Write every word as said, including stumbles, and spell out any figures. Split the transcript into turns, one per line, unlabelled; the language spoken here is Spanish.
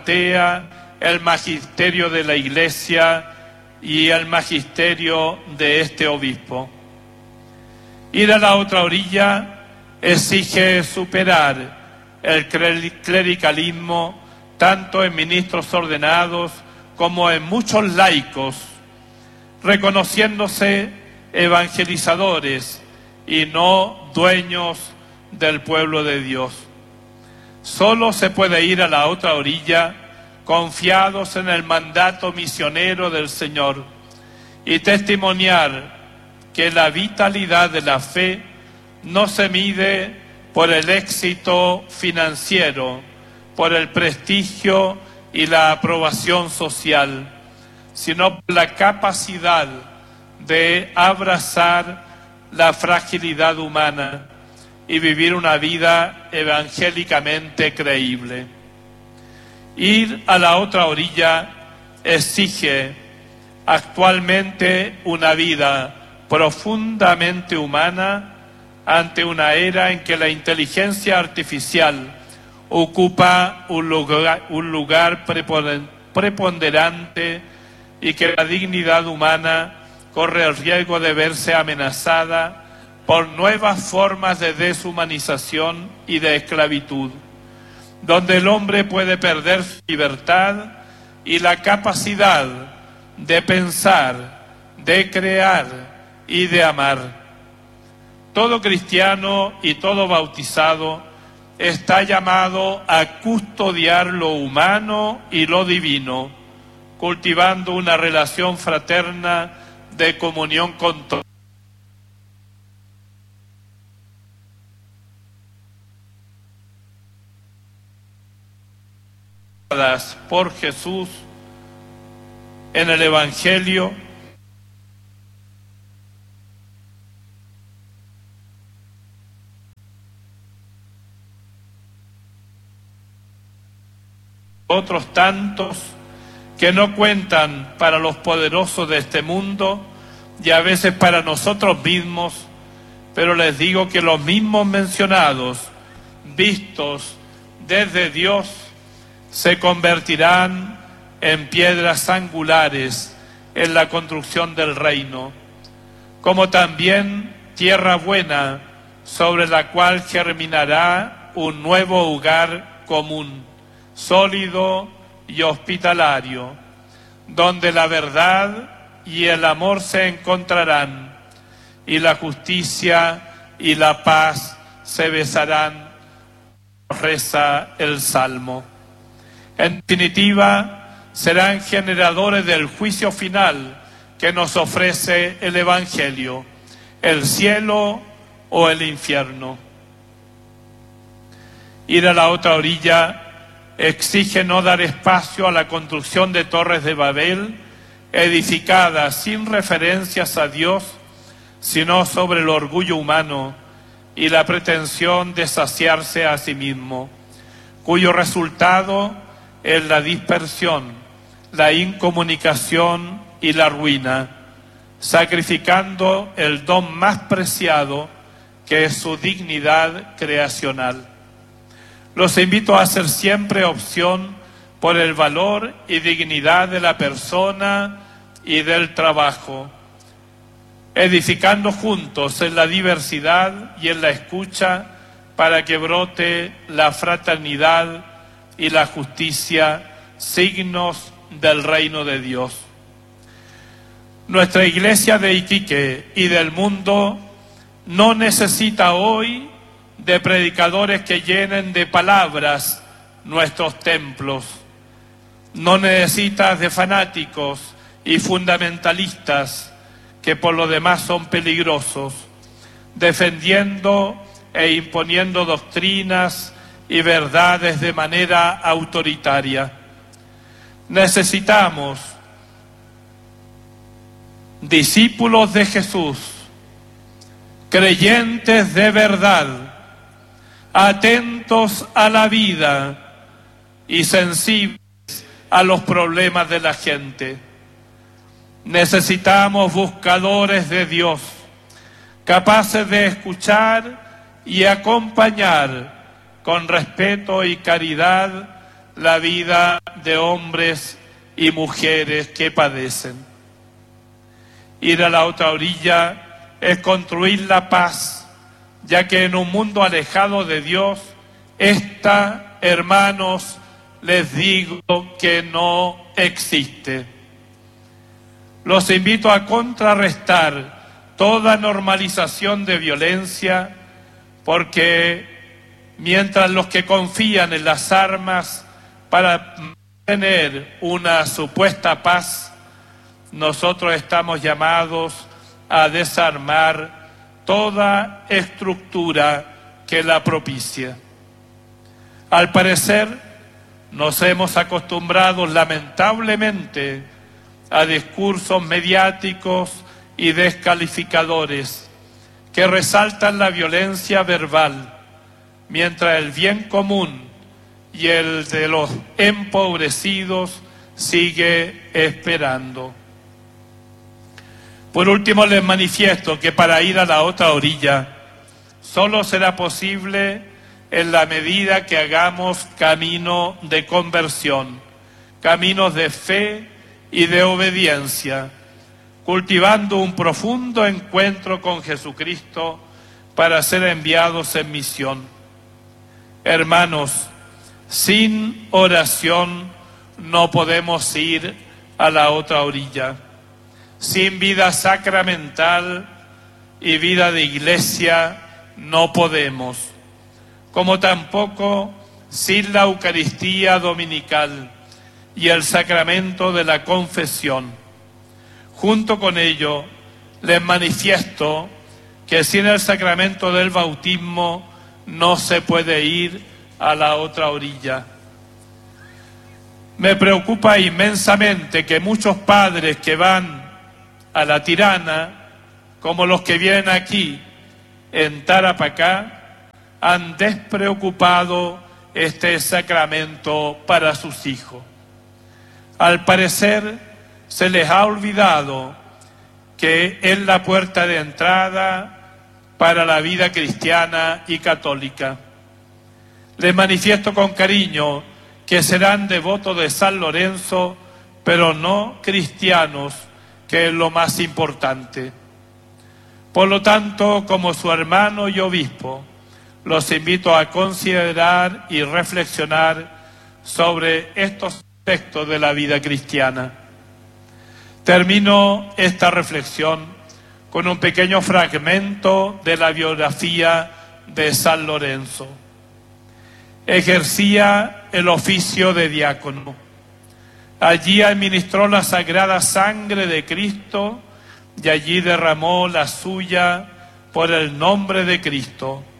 el magisterio de la Iglesia y el magisterio de este obispo. Ir a la otra orilla exige superar el clericalismo tanto en ministros ordenados como en muchos laicos, reconociéndose evangelizadores y no dueños del pueblo de Dios. Solo se puede ir a la otra orilla confiados en el mandato misionero del Señor y testimoniar que la vitalidad de la fe no se mide por el éxito financiero, por el prestigio y la aprobación social, sino por la capacidad de abrazar la fragilidad humana y vivir una vida evangélicamente creíble. Ir a la otra orilla exige actualmente una vida profundamente humana ante una era en que la inteligencia artificial ocupa un lugar, un lugar preponderante y que la dignidad humana corre el riesgo de verse amenazada por nuevas formas de deshumanización y de esclavitud, donde el hombre puede perder su libertad y la capacidad de pensar, de crear y de amar. Todo cristiano y todo bautizado está llamado a custodiar lo humano y lo divino, cultivando una relación fraterna de comunión con todos. Por Jesús en el Evangelio, otros tantos que no cuentan para los poderosos de este mundo y a veces para nosotros mismos, pero les digo que los mismos mencionados, vistos desde Dios, se convertirán en piedras angulares en la construcción del reino, como también tierra buena sobre la cual germinará un nuevo hogar común, sólido y hospitalario, donde la verdad y el amor se encontrarán y la justicia y la paz se besarán, reza el Salmo. En definitiva, serán generadores del juicio final que nos ofrece el Evangelio, el cielo o el infierno. Ir a la otra orilla exige no dar espacio a la construcción de torres de Babel, edificadas sin referencias a Dios, sino sobre el orgullo humano y la pretensión de saciarse a sí mismo, cuyo resultado es la dispersión, la incomunicación y la ruina, sacrificando el don más preciado que es su dignidad creacional. Los invito a hacer siempre opción por el valor y dignidad de la persona y del trabajo, edificando juntos en la diversidad y en la escucha para que brote la fraternidad y la justicia, signos del reino de Dios. Nuestra iglesia de Iquique y del mundo no necesita hoy de predicadores que llenen de palabras nuestros templos. No necesita de fanáticos y fundamentalistas que por lo demás son peligrosos, defendiendo e imponiendo doctrinas y verdades de manera autoritaria. Necesitamos discípulos de Jesús, creyentes de verdad, atentos a la vida y sensibles a los problemas de la gente. Necesitamos buscadores de Dios, capaces de escuchar y acompañar con respeto y caridad la vida de hombres y mujeres que padecen. Ir a la otra orilla es construir la paz, ya que en un mundo alejado de Dios, esta, hermanos, les digo que no existe. Los invito a contrarrestar toda normalización de violencia, porque mientras los que confían en las armas para mantener una supuesta paz, nosotros estamos llamados a desarmar toda estructura que la propicia. Al parecer, nos hemos acostumbrado lamentablemente a discursos mediáticos y descalificadores que resaltan la violencia verbal, mientras el bien común y el de los empobrecidos sigue esperando. Por último, les manifiesto que para ir a la otra orilla solo será posible en la medida que hagamos camino de conversión, caminos de fe y de obediencia, cultivando un profundo encuentro con Jesucristo para ser enviados en misión. Hermanos, sin oración no podemos ir a la otra orilla. Sin vida sacramental y vida de iglesia no podemos, como tampoco sin la Eucaristía dominical y el sacramento de la confesión. Junto con ello, les manifiesto que sin el sacramento del bautismo no se puede ir a la otra orilla. Me preocupa inmensamente que muchos padres que van a la Tirana, como los que vienen aquí en Tarapacá, han despreocupado este sacramento para sus hijos. Al parecer, se les ha olvidado que es la puerta de entrada para la vida cristiana y católica. Les manifiesto con cariño que serán devotos de San Lorenzo, pero no cristianos, que es lo más importante. Por lo tanto, como su hermano y obispo, los invito a considerar y reflexionar sobre estos aspectos de la vida cristiana. Termino esta reflexión con un pequeño fragmento de la biografía de San Lorenzo. Ejercía el oficio de diácono. Allí administró la sagrada sangre de Cristo y allí derramó la suya por el nombre de Cristo.